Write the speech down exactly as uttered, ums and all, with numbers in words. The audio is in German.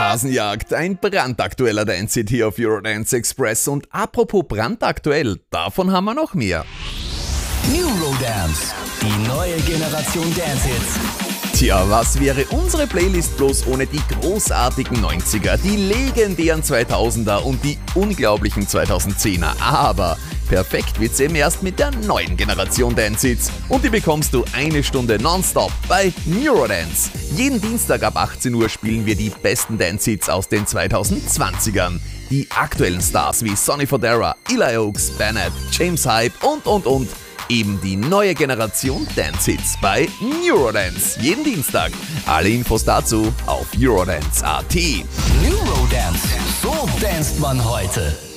Hasenjagd, ein brandaktueller Dance-Hit hier auf Eurodance Express. Und apropos brandaktuell, davon haben wir noch mehr. Eurodance, die neue Generation Dance-Hits. Tja, was wäre unsere Playlist bloß ohne die großartigen neunziger, die legendären zweitausender und die unglaublichen zweitausendzehner. Aber perfekt wird's eben erst mit der neuen Generation Dance-Hits. Und die bekommst du eine Stunde nonstop bei Eurodance. Jeden Dienstag ab achtzehn Uhr spielen wir die besten Dance-Hits aus den zweitausendzwanzigern. Die aktuellen Stars wie Sonny Fodera, Eli Oaks, Bennett, James Hype und und und. Eben die neue Generation Dance-Hits bei Eurodance. Jeden Dienstag. Alle Infos dazu auf eurodance punkt at. Eurodance, so danst man heute.